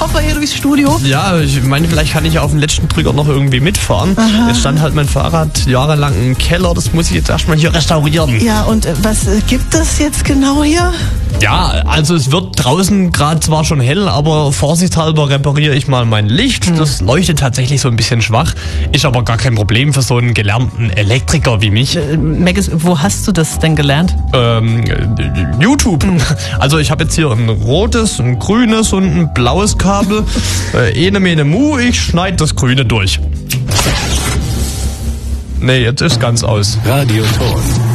Koffer hier durchs Studio. Ja, ich meine, vielleicht kann ich auf den letzten Drücker noch irgendwie mitfahren. Aha. Jetzt stand halt mein Fahrrad jahrelang im Keller, das muss ich jetzt erstmal hier restaurieren. Ja, und was gibt es jetzt genau hier? Ja, also es wird draußen gerade zwar schon hell, aber vorsichtshalber repariere ich mal mein Licht. Das leuchtet tatsächlich so ein bisschen schwach, ist aber gar kein Problem für so einen gelernten Elektriker wie mich. Maggis, wo hast du das denn gelernt? YouTube. Also ich habe jetzt hier ein rotes, ein grünes und ein blaues Kabel. Ene mene mu, ich schneide das Grüne durch. Nee, jetzt ist ganz aus. Radioton.